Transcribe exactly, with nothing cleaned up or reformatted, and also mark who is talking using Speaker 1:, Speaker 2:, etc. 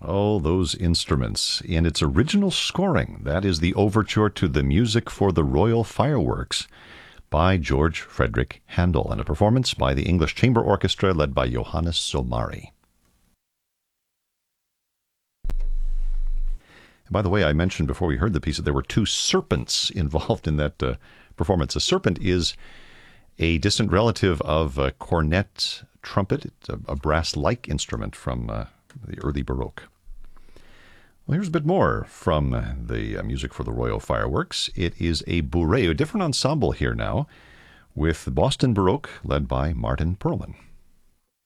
Speaker 1: Oh, those instruments. In its original scoring, that is the overture to the Music for the Royal Fireworks by George Frederick Handel, and a performance by the English Chamber Orchestra led by Johannes Somari. By the way, I mentioned before we heard the piece that there were two serpents involved in that uh, performance. A serpent is a distant relative of a cornet trumpet. It's a, a brass-like instrument from uh, the early Baroque. Well, here's a bit more from the uh, Music for the Royal Fireworks. It is a bourrée, a different ensemble here now, with Boston Baroque led by Martin Perlman.